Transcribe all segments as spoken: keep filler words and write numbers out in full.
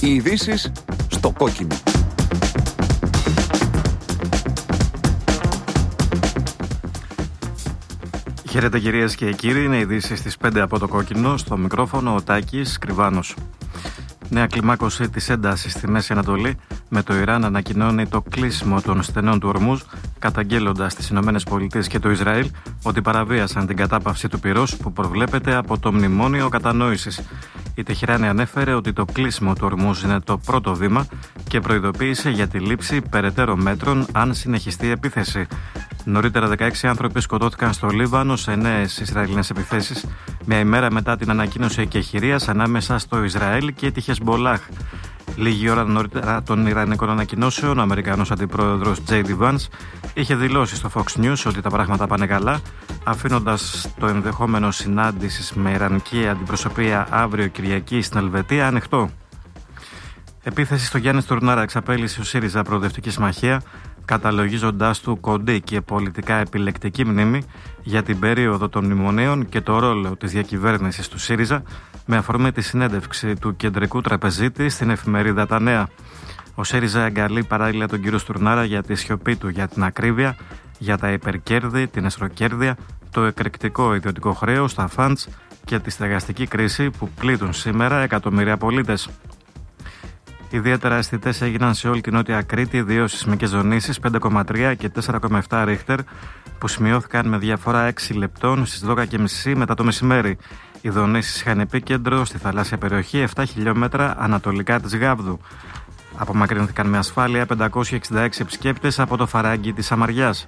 Οι ειδήσεις στο κόκκινο. Χαίρετε κυρίες και κύριοι, είναι ειδήσεις στις πέντε από το κόκκινο. Στο μικρόφωνο ο Τάκης Κρυβάνος. Νέα κλιμάκωση της έντασης στη Μέση Ανατολή, με το Ιράν να ανακοινώνει το κλείσιμο των στενών του Ορμούζ, καταγγέλλοντας τις ΗΠΑ και το Ισραήλ ότι παραβίασαν την κατάπαυση του πυρός που προβλέπεται από το Μνημόνιο Κατανόησης. Η Τεχεράνη ανέφερε ότι το κλείσιμο του Ορμούζ είναι το πρώτο βήμα και προειδοποίησε για τη λήψη περαιτέρω μέτρων αν συνεχιστεί η επίθεση. Νωρίτερα, δεκαέξι άνθρωποι σκοτώθηκαν στο Λίβανο σε νέες Ισραηλινές επιθέσεις, μια ημέρα μετά την ανακοίνωση εκεχηρίας ανάμεσα στο Ισραήλ και τη Χεσμπολάχ. Λίγη ώρα νωρίτερα των Ιρανικών ανακοινώσεων, ο Αμερικανός αντιπρόεδρος τζέι ντι Vance είχε δηλώσει στο Fox News ότι τα πράγματα πάνε καλά, αφήνοντας το ενδεχόμενο συνάντησης με Ιρανική αντιπροσωπεία αύριο Κυριακή στην Ελβετία ανοιχτό. Επίθεση στο Γιάννη Στουρνάρα εξαπέλυσε ο ΣΥΡΙΖΑ Προοδευτική Συμμαχία, καταλογίζοντάς του κοντή και πολιτικά επιλεκτική μνήμη για την περίοδο των μνημονίων και το ρόλο της διακυβέρνησης του ΣΥΡΙΖΑ, με αφορμή τη συνέντευξη του κεντρικού τραπεζίτη στην εφημερίδα Τα Νέα. Ο ΣΥΡΙΖΑ εγκαλεί παράλληλα τον κύριο Στουρνάρα για τη σιωπή του για την ακρίβεια, για τα υπερκέρδη, την εσχροκέρδεια, το εκρηκτικό ιδιωτικό χρέος, τα φαντς και τη στεγαστική κρίση που πλήττουν σήμερα εκατομμύρια πολίτες. Ιδιαίτερα αισθητές έγιναν σε όλη την Νότια Κρήτη δύο σεισμικές δονήσεις πέντε κόμμα τρία και τέσσερα κόμμα επτά ρίχτερ που σημειώθηκαν με διαφορά έξι λεπτών στις δώδεκα και μισή μετά το μεσημέρι. Οι δονήσεις είχαν επίκεντρο στη θαλάσσια περιοχή επτά χιλιόμετρα ανατολικά της Γάβδου. Απομακρύνθηκαν με ασφάλεια πεντακόσιοι εξήντα έξι επισκέπτες από το φαράγγι της Σαμαριάς.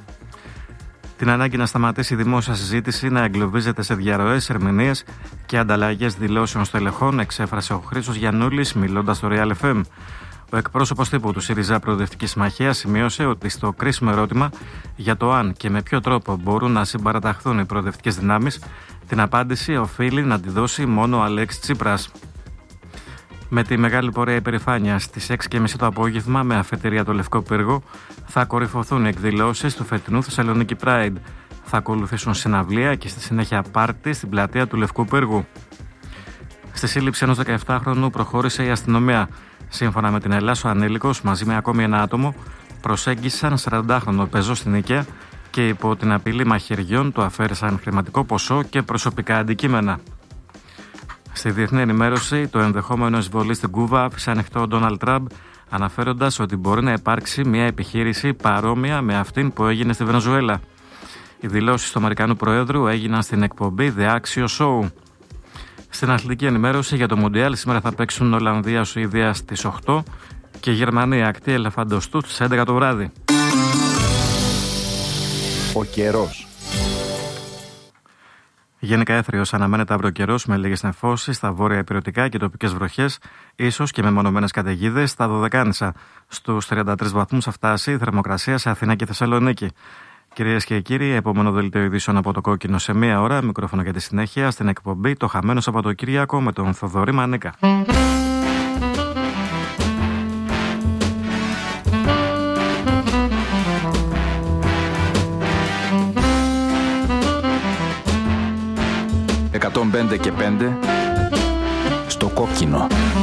Την ανάγκη να σταματήσει η δημόσια συζήτηση να εγκλωβίζεται σε διαρροές, ερμηνείες και ανταλλαγές δηλώσεων στελεχών εξέφρασε ο Χρήστος Γιαννούλης μιλώντας στο Real εφ εμ. Ο εκπρόσωπος τύπου του ΣΥΡΙΖΑ Προοδευτική Συμμαχία σημείωσε ότι στο κρίσιμο ερώτημα για το αν και με ποιο τρόπο μπορούν να συμπαραταχθούν οι προοδευτικές δυνάμεις, την απάντηση οφείλει να τη δώσει μόνο ο Αλέξης Τσίπρας. Με τη μεγάλη πορεία υπερηφάνεια στις έξι και μισή το απόγευμα, με αφετηρία το Λευκό Πύργο, θα κορυφωθούν οι εκδηλώσεις του φετινού Θεσσαλονίκη Pride. Θα ακολουθήσουν συναυλία και στη συνέχεια πάρτι στην πλατεία του Λευκού Πύργου. Στη σύλληψη ενός δεκαεπτάχρονου προχώρησε η αστυνομία. Σύμφωνα με την Ελλάς, ο ανήλικος μαζί με ακόμη ένα άτομο προσέγγισαν σαραντάχρονο πεζό στην οικία και υπό την απειλή μαχαιριών του αφαίρεσαν χρηματικό ποσό και προσωπικά αντικείμενα. Στη διεθνή ενημέρωση, το ενδεχόμενο εισβολή στην Κούβα άφησε ανοιχτό ο Ντόναλντ Τραμπ, αναφέροντας ότι μπορεί να υπάρξει μια επιχείρηση παρόμοια με αυτήν που έγινε στη Βενεζουέλα. Οι δηλώσεις του Αμερικανού Προέδρου έγιναν στην εκπομπή The Axios Show. Στην αθλητική ενημέρωση για το Μουντιάλ, σήμερα θα παίξουν Ολλανδία-Σουηδία στις οκτώ και Γερμανία ακτή Ελεφαντοστού στις έντεκα το βράδυ. Ο καιρός. Γενικά έθριος αναμένεται αύριο καιρός με λίγες νεφώσεις στα βόρεια ηπειρωτικά και τοπικές βροχές, ίσως και με μονομένες καταιγίδες στα Δωδεκάνησα. Στους τριάντα τρεις βαθμούς θα φτάσει η θερμοκρασία σε Αθήνα και Θεσσαλονίκη. Κυρίες και κύριοι, επόμενο δελτίο ειδήσεων από το κόκκινο σε μία ώρα. Μικρόφωνο για τη συνέχεια στην εκπομπή Το Χαμένο Σαββατοκύριακο με τον Θοδωρή Μανίκα. εκατόν πέντε και πέντε στο κόκκινο.